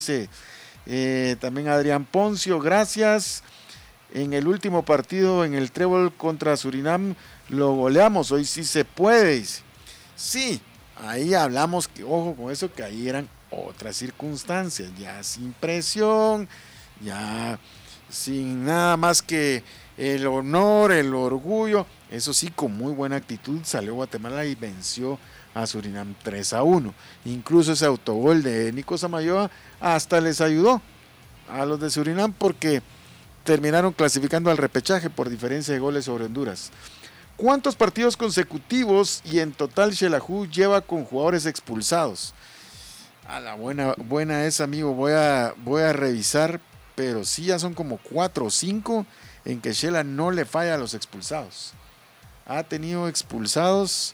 dice también Adrián Poncio, gracias. En el último partido, en el trébol contra Surinam, lo goleamos, hoy sí se puede. Dice. Sí, ahí hablamos que, ojo con eso, que ahí eran otras circunstancias, ya sin presión, ya sin nada más que el honor, el orgullo. Eso sí, con muy buena actitud salió Guatemala y venció a Surinam 3-1. Incluso ese autogol de Nico Samayoa hasta les ayudó a los de Surinam porque terminaron clasificando al repechaje por diferencia de goles sobre Honduras. ¿Cuántos partidos consecutivos y en total Xelajú lleva con jugadores expulsados? A la buena es, amigo, voy a revisar, pero sí ya son como 4 o 5 en que Xela no le falla a los expulsados. Ha tenido expulsados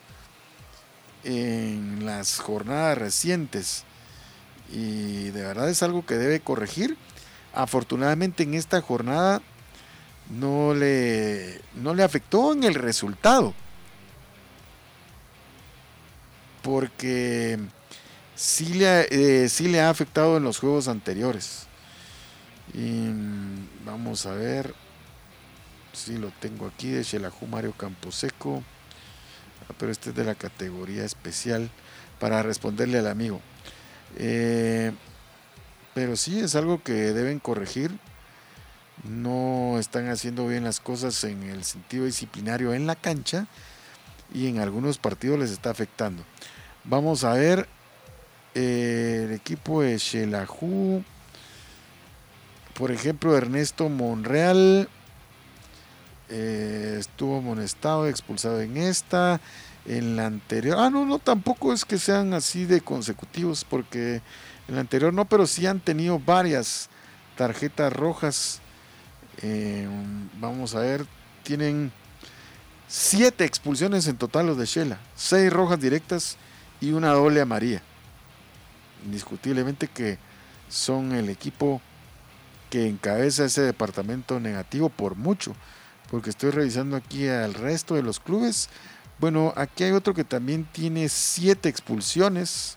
en las jornadas recientes y de verdad es algo que debe corregir. Afortunadamente en esta jornada no le afectó en el resultado, porque sí le ha afectado en los juegos anteriores. Y vamos a ver si lo tengo aquí de Xelajú Mario Camposeco, pero este es de la categoría especial para responderle al amigo. Pero sí es algo que deben corregir. No están haciendo bien las cosas en el sentido disciplinario en la cancha y en algunos partidos les está afectando. Vamos a ver el equipo de Xelajú. Por ejemplo, Ernesto Monreal estuvo amonestado, expulsado en esta, en la anterior. No, tampoco es que sean así de consecutivos, porque en la anterior no, pero sí han tenido varias tarjetas rojas. Vamos a ver, tienen 7 expulsiones en total los de Xela, 6 rojas directas y una doble amarilla. Indiscutiblemente que son el equipo que encabeza ese departamento negativo por mucho, porque estoy revisando aquí al resto de los clubes. Bueno, aquí hay otro que también tiene 7 expulsiones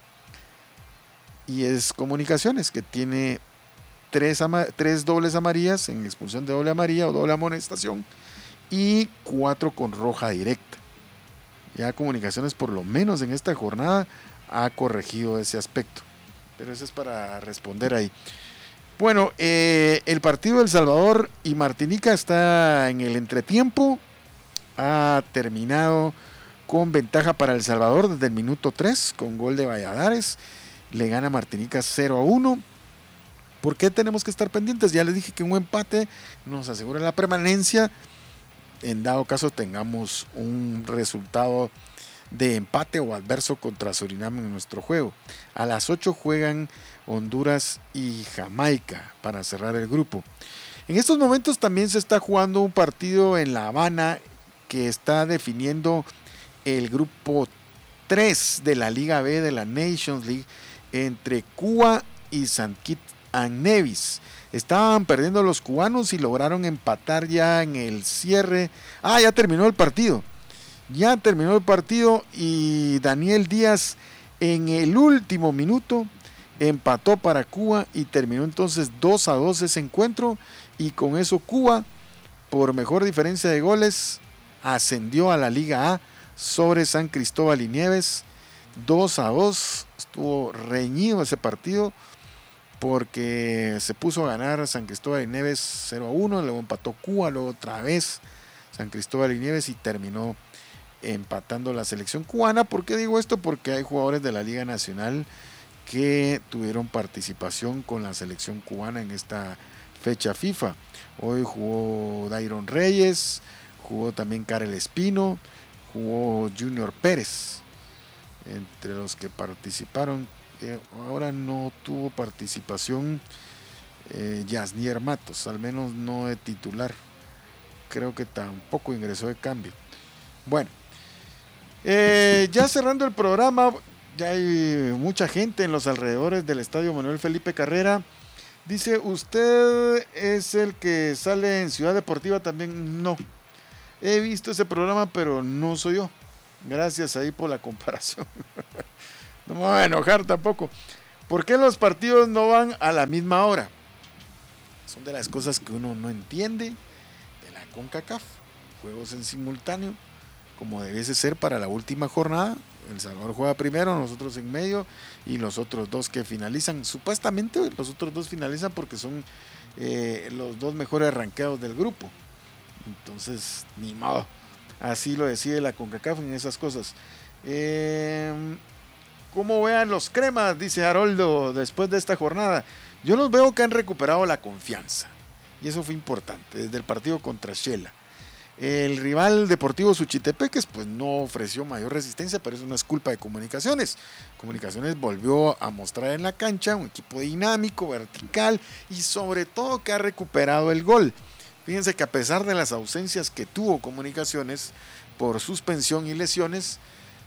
y es Comunicaciones, que tiene 3 dobles amarillas en expulsión de doble amarilla o doble amonestación y 4 con roja directa. Ya Comunicaciones, por lo menos en esta jornada, ha corregido ese aspecto, pero eso es para responder ahí. Bueno, el partido de El Salvador y Martinica está en el entretiempo. Ha terminado con ventaja para El Salvador desde el minuto 3 con gol de Valladares. Le gana Martinica 0-1. ¿Por qué tenemos que estar pendientes? Ya les dije que un empate nos asegura la permanencia. En dado caso tengamos un resultado de empate o adverso contra Surinam en nuestro juego. A las 8 juegan Honduras y Jamaica para cerrar el grupo. En estos momentos también se está jugando un partido en La Habana que está definiendo el grupo 3 de la Liga B de la Nations League entre Cuba y St. Kitts and Nevis. Estaban perdiendo los cubanos y lograron empatar ya en el cierre. Ya terminó el partido. Ya terminó el partido y Daniel Díaz en el último minuto empató para Cuba y terminó entonces 2-2 ese encuentro, y con eso Cuba, por mejor diferencia de goles, ascendió a la Liga A sobre San Cristóbal y Nieves 2-2. Estuvo reñido ese partido porque se puso a ganar San Cristóbal y Nieves 0-1, luego empató Cuba, luego otra vez San Cristóbal y Nieves y terminó empatando la selección cubana. ¿Por qué digo esto? Porque hay jugadores de la Liga Nacional que tuvieron participación con la selección cubana en esta fecha FIFA. Hoy jugó Dairon Reyes, jugó también Karel Espino, jugó Junior Pérez, entre los que participaron. Ahora no tuvo participación Yasnier Matos, al menos no de titular. Creo que tampoco ingresó de cambio. Bueno, ya cerrando el programa, ya hay mucha gente en los alrededores del estadio Manuel Felipe Carrera. Dice, ¿usted es el que sale en Ciudad Deportiva también? No, he visto ese programa, pero no soy yo. Gracias ahí por la comparación. No me voy a enojar tampoco. ¿Por qué los partidos no van a la misma hora? Son de las cosas que uno no entiende de la CONCACAF. Juegos en simultáneo, como debiese ser para la última jornada. El Salvador juega primero, nosotros en medio, y los otros dos que finalizan. Supuestamente los otros dos finalizan porque son los dos mejores rankeados del grupo. Entonces, ni modo. Así lo decide la CONCACAF en esas cosas. ¿Cómo vean los cremas? Dice Haroldo después de esta jornada. Yo los veo que han recuperado la confianza. Y eso fue importante desde el partido contra Shela. El rival Deportivo Suchitepeques pues no ofreció mayor resistencia, pero eso no es culpa de Comunicaciones. Comunicaciones volvió a mostrar en la cancha un equipo dinámico, vertical y sobre todo que ha recuperado el gol. Fíjense que a pesar de las ausencias que tuvo Comunicaciones por suspensión y lesiones,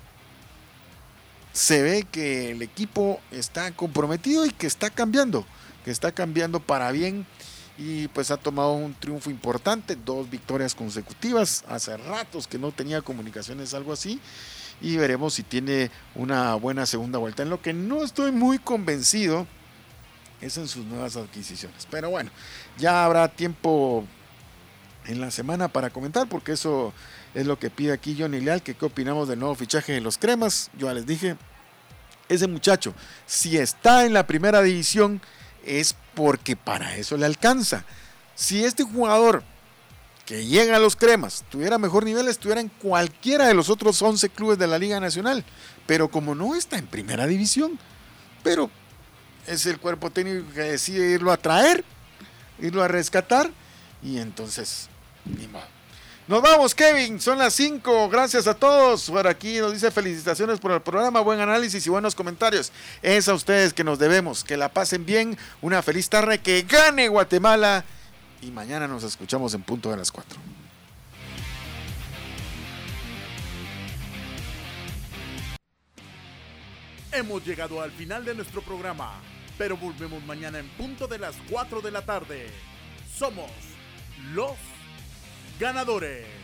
se ve que el equipo está comprometido y que está cambiando para bien. Y pues ha tomado un triunfo importante, 2 victorias consecutivas. Hace ratos que no tenía Comunicaciones algo así, y veremos si tiene una buena segunda vuelta. En lo que no estoy muy convencido es en sus nuevas adquisiciones, pero bueno, ya habrá tiempo en la semana para comentar, porque eso es lo que pide aquí Johnny Leal, que qué opinamos del nuevo fichaje de los cremas. Yo ya les dije, ese muchacho, si está en la primera división, es porque para eso le alcanza. Si este jugador que llega a los cremas tuviera mejor nivel, estuviera en cualquiera de los otros 11 clubes de la Liga Nacional, pero como no está en primera división, pero es el cuerpo técnico que decide irlo a traer, irlo a rescatar, y entonces ni modo. Nos vamos, Kevin, son las 5, gracias a todos. Por aquí nos dice felicitaciones por el programa, buen análisis y buenos comentarios. Es a ustedes que nos debemos, que la pasen bien, una feliz tarde, que gane Guatemala, y mañana nos escuchamos en punto de las 4. Hemos llegado al final de nuestro programa, pero volvemos mañana en punto de las 4 de la tarde. Somos los ganadores.